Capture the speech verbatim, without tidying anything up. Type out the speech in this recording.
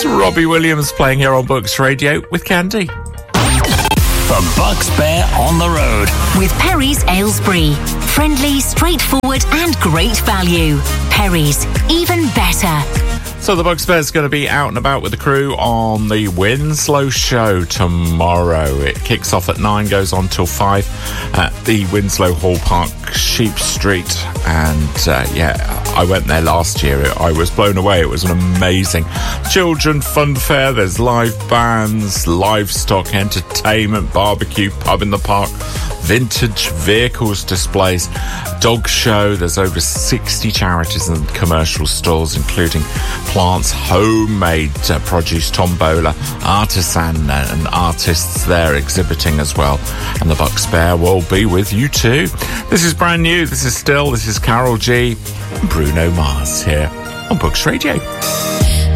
It's Robbie Williams playing here on Books Radio with Candy. The Bucks Bear on the road. With Perry's Aylesbury. Friendly, straightforward and great value. Perry's, even better. So the Bucks Bear's going to be out and about with the crew on the Winslow Show tomorrow. It kicks off at nine, goes on till five at the Winslow Hall Park, Sheep Street. And uh, yeah, I went there last year. I was blown away. It was an amazing children fun fair. There's live bands, livestock entertainment, barbecue, pub in the park, vintage vehicles displays, dog show. There's over sixty charities and commercial stalls, including plants, homemade uh, produce, tombola, artisan uh, and artists there exhibiting as well. And the Bucks Bear will be with you too. This is brand new. This is Still. This is Carol G. and Bruno Mars here on Books Radio.